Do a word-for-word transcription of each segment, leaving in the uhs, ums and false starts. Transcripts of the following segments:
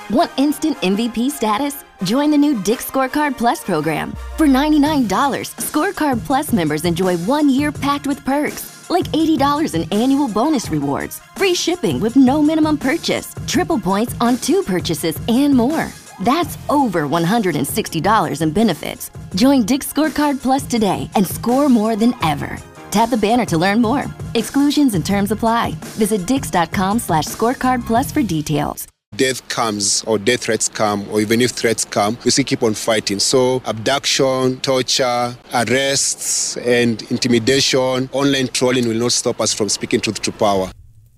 Want instant M V P status? Join the new Dick's Scorecard Plus program. For ninety-nine dollars, Scorecard Plus members enjoy one year packed with perks, like eighty dollars in annual bonus rewards, free shipping with no minimum purchase, triple points on two purchases, and more. That's over one hundred sixty dollars in benefits. Join Dick's Scorecard Plus today and score more than ever. Tap the banner to learn more. Exclusions and terms apply. Visit dix.com slash scorecard plus for details. Death comes or death threats come, or even if threats come, we still keep on fighting. So abduction, torture, arrests, and intimidation, online trolling will not stop us from speaking truth to power.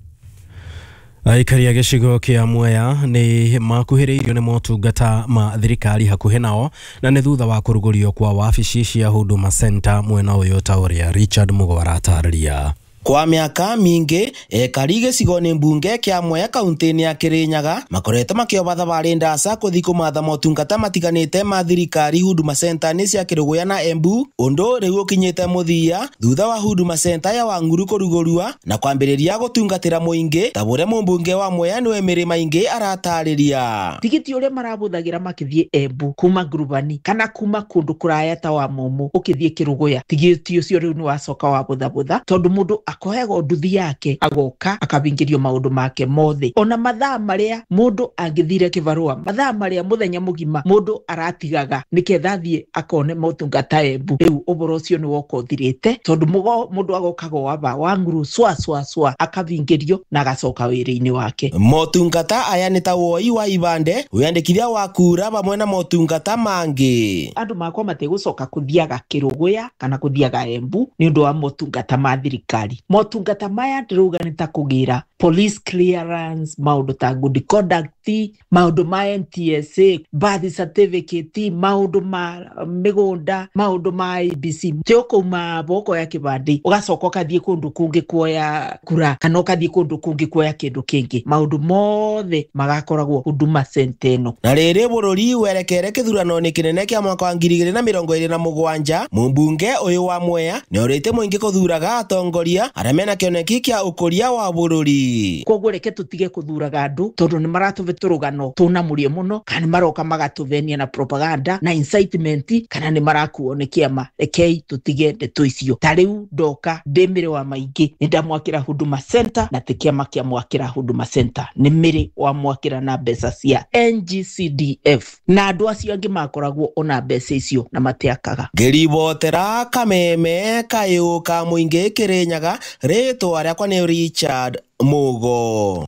Aikari ya gĩcigo kĩa Mwea nĩ makuhĩrĩirio nĩ motungata ma thirikari hakuhĩ nao na nĩ thutha wa kũrugũrio kwa wabici cia Huduma Center mwena ũyũ ta ũrĩa Richard Mugo aratarĩria. Kwa miaka mingi ekari gĩcigo-inĩ mbunge kĩa Mwea kaunti-inĩ ya Kirinyaga makoretwo makĩoba thabarĩ ndasa gũthiĩ kũmatha motungata matiganĩte ma thirikari Huduma Center nĩ cia Kĩrũgũya na Embu, ũndũ rĩu ũkinyĩte mũthia thutha wa Huduma Center ya Wanguru kũrugũrua na kwambĩrĩria gũtungatĩra mũingĩ ta ũrĩa mũmbunge wa Mwea nĩwe Mĩrĩ Maingĩ aratarĩria. Tigiti ũrĩa marabũthagĩra makĩthiĩ Embu kuma Ngurubani kana kuma kũndũ kũraya ta wa Momo ũkĩthiĩ Kĩrũgũya, tigiti ũcio rĩu nĩ wacoka wa bũthabũtha tondũ mũndũ akohego nduthi yake agoka akabingĩrio maũndũ make mothe. Ona mathaa marĩa mũndũ angĩthire kĩbarũa, mathaa marĩa mũthenya mũgima mũndũ aratigaga nĩketha thiĩ akone motungata Embu, rĩu ũboro ũcio nĩ woka ũthirĩte tondũ mũndũ agokaga waba Wanguru swa swa swa akabingĩrio na agacoka wĩra-inĩ wake. Motungata aya nĩ ta woi wa ibande, wĩandĩkithia wa kura bamwe na motungata mangĩ. Andũ makwa mategũcoka kũthiaga Kĩrũgũya kana kũthiaga Embu nĩ ũndũ wa motungata ma thirikari. Motungata maya ndĩrauga nĩ ta kũgĩra police clearance, maũndũ ta good conduct, maũndũ ma N T S A, birth certificate, maũndũ ma mĩgũnda, maũndũ ma I B C. Tĩ ũkauma boko ya kĩbandĩ ũgacoka ũkathiĩ kũndũ kũngĩ kuoya kura kana ũkathiĩ kũndũ kũngĩ kuoya kĩndũ kĩngĩ, maũndũ mothe magakoragwo Huduma Center ĩno. Na rĩrĩ bũrũri werekere kĩthurano-inĩ kĩnene kĩa mwaka wa ngiri igĩrĩ na mĩrongo ĩrĩ na mũgwanja, mũmbunge ũyũ wa Mwea nĩ orĩte mũingĩ kũthuraga atongoria arĩa mena kĩoneki kĩa ũkũria wa bũrũri. Koguo reke tũtige kũthuraga andũ tondũ nĩ maratũbe tũrũgano tũnamũrie mũno kana nĩ maroka magatũvenia na propaganda na incitement kana nĩ marakuo nĩ kĩama. Rekei tũtige ndeto icio. Ta rĩu ndoka ndĩ Mĩrĩ wa Maingĩ nĩ ndamwakĩra Huduma Center na ti kĩama kĩa mwakĩra Huduma Center, nĩ Mĩrĩ wa mwakĩra na mbeca cia N G C D F na andũ acio angĩ makoragwo ona mbeca icio na mateakaga. Ngĩribotera Kameme kayũ ka mũingĩ Kirinyaga, rĩtwa rĩakwa nĩ Richard Mugo.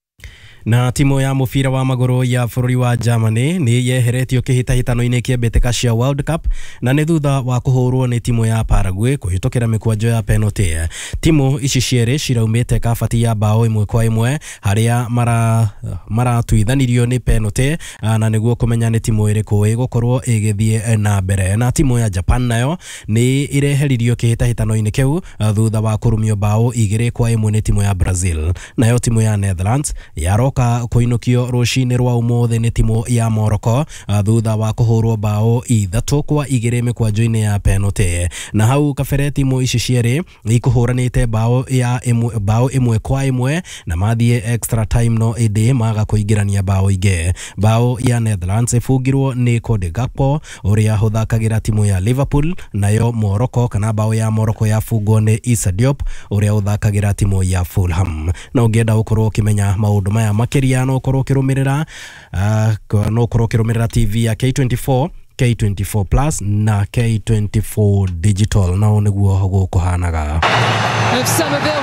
Na timu ya mũbira wa magũrũ ya bũrũri wa Germany nĩ yeheretio kĩhĩtahĩtano-inĩ kĩa mbĩtĩka cia World Cup na nĩ thutha wa kũhũrwo nĩ timu ya Paraguay kũhĩtũkĩra mĩkwanjo ya penalty. Timu ici cierĩ ciraumĩte kabati ya bao ĩmwe kwa ĩmwe harĩa mara maratuithanirio nĩ penalty na nĩguo kũmenya nĩ timu ĩrĩkũ ĩgũkorwo ĩgĩthiĩ na mbere. Na timu ya Japan nayo nĩ ireheririo kĩhĩtahĩtano-inĩ kĩu thutha wa kũrumio bao igĩrĩ kwa ĩmwe nĩ timu ya Brazil. Nayo timu ya Netherlands yaro ka kuinukio rũcinĩ rwa ũmũthĩ nĩ timu ya Morocco thutha wa kũhũrwo bao ithatũ kwa igĩrĩ mĩkwanjo-inĩ ya penalty. Na hau kabere timu ici cierĩ ikũhũranĩte bao ya ĩmwe bao ĩmwe kwa ĩmwe na mathiĩ extra time no ĩndĩ maga kũingĩrania bao ingĩ. Bao ya Netherlands ĩbungirwo nĩ Cody Gakpo ũrĩa ũthakagĩra timu ya Liverpool, nayo Morocco kana bao ya Morocco yabungwo nĩ Issa Diop ũrĩa ũthakagĩra timu ya Fulham. Na ũngĩenda gũkorwo ũkĩmenya maũndũ maya makiria no korwo kirumirira uh, no korwo kirumirira T V ya K twenty-four, K twenty-four plus na K twenty-four digital na niguo gukuhanaga. If Somerville